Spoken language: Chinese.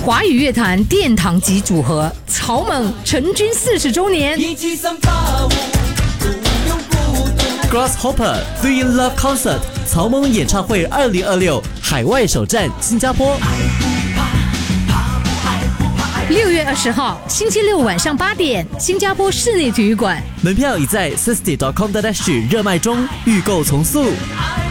华语乐坛殿堂级组合草蜢成军40周年。 Grasshopper Three in Love Concert 草蜢演唱会2026海外首站新加坡。 6月20号星期六晚上8点，新加坡室内体育馆， 门票已在 Sisty.com.sg 热卖中，预购从速。